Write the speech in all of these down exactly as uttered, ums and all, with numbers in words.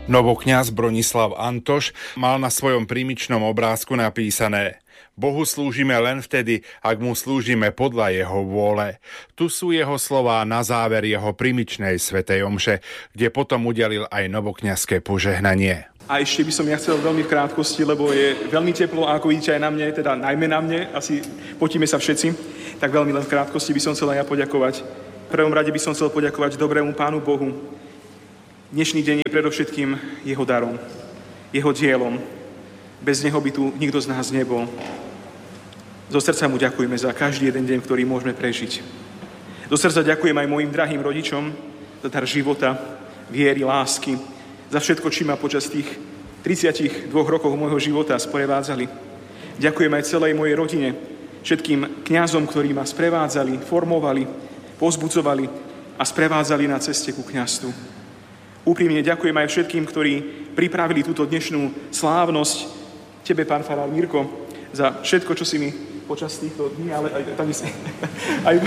Novokňaz Bronislav Antoš mal na svojom prímičnom obrázku napísané: Bohu slúžime len vtedy, ak mu slúžime podľa jeho vôle. Tu sú jeho slová na záver jeho prímičnej svätej omše, kde potom udelil aj novokňazské požehnanie. A ešte by som ja chcel veľmi v krátkosti, lebo je veľmi teplo a ako vidíte aj na mne, teda najmä na mne, asi potíme sa všetci, tak veľmi len v krátkosti by som chcel aj ja poďakovať. V prvom rade by som chcel poďakovať dobrému Pánu Bohu. Dnešný deň je predovšetkým jeho darom, jeho dielom. Bez neho by tu nikto z nás nebol. Zo srdca mu ďakujeme za každý jeden deň, ktorý môžeme prežiť. Zo srdca ďakujem aj mojim drahým rodičom za dar života, viery, lásky, za všetko, či ma počas tých tridsiatich dvoch rokov môjho života sprevádzali. Ďakujem aj celej mojej rodine, všetkým kňazom, ktorí ma sprevádzali, formovali, povzbudzovali a sprevádzali na ceste ku kňazstvu. Úprimne ďakujem aj všetkým, ktorí pripravili túto dnešnú slávnosť. Tebe, pán farár Mirko, za všetko, čo si mi počas týchto dní, ale aj, aj,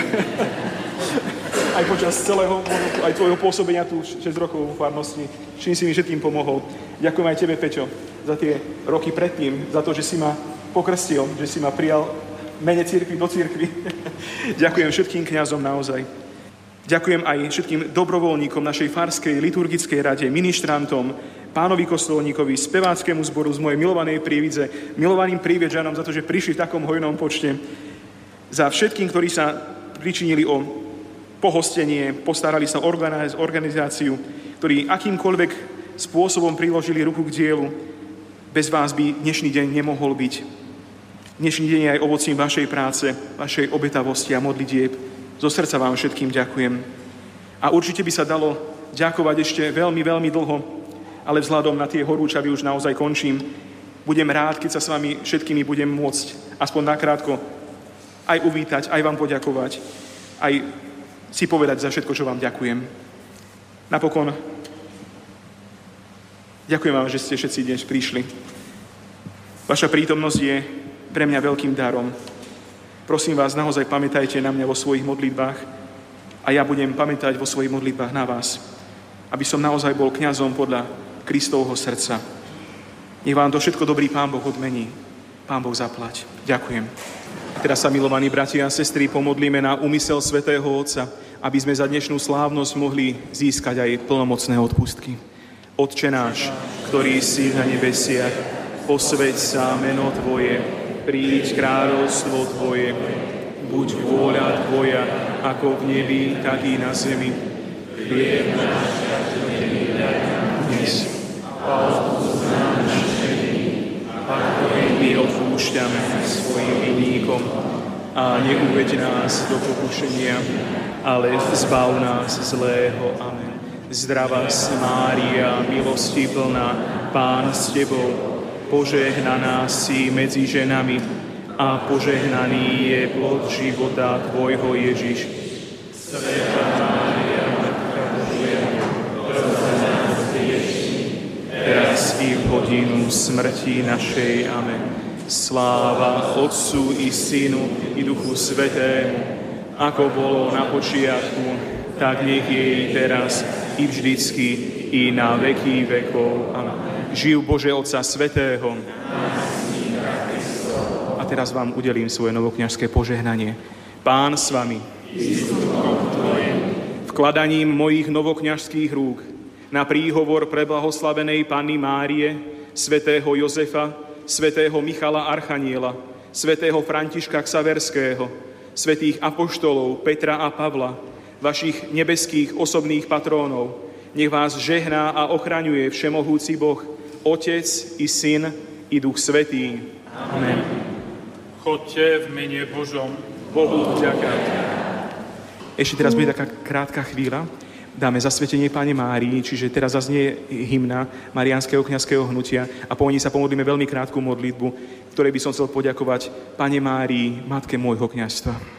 aj počas celého aj tvojho pôsobenia tu šesť rokov v farnosti, čím si mi všetkým pomohol. Ďakujem aj tebe, Peťo, za tie roky predtým, za to, že si ma pokrstil, že si ma prijal v mene cirkvi do cirkvi. Ďakujem všetkým kňazom naozaj. Ďakujem aj všetkým dobrovoľníkom našej farskej liturgickej rade, ministrantom, pánovi kostolníkovi, speváckému zboru z mojej milovanej Prievidze, milovaným Prievidžanom za to, že prišli v takom hojnom počte. Za všetkým, ktorí sa pričinili o pohostenie, postarali sa o organizáciu, ktorí akýmkoľvek spôsobom priložili ruku k dielu. Bez vás by dnešný deň nemohol byť. Dnešný deň je aj ovocím vašej práce, vašej obetavosti a modlitieb. Zo srdca vám všetkým ďakujem. A určite by sa dalo ďakovať ešte veľmi, veľmi dlho, ale vzhľadom na tie horúčavy už naozaj končím. Budem rád, keď sa s vami všetkými budem môcť aspoň nakrátko aj uvítať, aj vám poďakovať, aj si povedať za všetko, čo vám ďakujem. Napokon ďakujem vám, že ste všetci dnes prišli. Vaša prítomnosť je pre mňa veľkým darom. Prosím vás, naozaj pamätajte na mňa vo svojich modlitbách a ja budem pamätať vo svojich modlitbách na vás, aby som naozaj bol kňazom podľa Kristovho srdca. Nech vám to všetko dobrý Pán Boh odmení. Pán Boh zaplať. Ďakujem. Teraz sa, milovaní bratia a sestry, pomodlíme na úmysel svätého Otca, aby sme za dnešnú slávnosť mohli získať aj plnomocné odpustky. Otče náš, ktorý si na nebesiach, posväť sa meno Tvoje, príď kráľovstvo Tvoje, buď vôľa Tvoja, ako v nebi, tak i na zemi. Chlieb náš každodenný daj nám dnes a odpusť nám naše viny, ako i my odpúšťame svojim vinníkom. A neuveď nás do pokušenia, ale zbav nás zlého. Amen. Zdravás Mária, milosti plná, Pán s Tebou, požehnaná si medzi ženami a požehnaný je plod života Tvojho Ježiš. Svätá Mária, Matka Božia, pros za nás hriešnych, teraz i v hodinu smrti našej. Amen. Sláva Otcu i Synu i Duchu Svätému, ako bolo na počiatku, tak nech je i teraz, i vždycky, i na veky vekov. Amen. Žijú Bože Otca Svätého. A teraz vám udelím svoje novokňažské požehnanie. Pán s vami. Vkladaním mojich novokňažských rúk na príhovor preblahoslavenej Panny Márie, svätého Jozefa, svätého Michala Archaniela, svätého Františka Xaverského, svätých apoštolov Petra a Pavla, vašich nebeských osobných patrónov, nech vás žehná a ochraňuje všemohúci Boh, Otec i Syn i Duch Svätý. Amen. Choďte v mene Božom. Bohu vďaka. Ešte teraz bude taká krátka chvíľa. Dáme zasvetenie Pane Márii, čiže teraz zaznie hymna Mariánskeho kňazského hnutia a po ní sa pomodlíme veľmi krátku modlitbu, ktorej by som chcel poďakovať Pane Márii, Matke môjho kňazstva.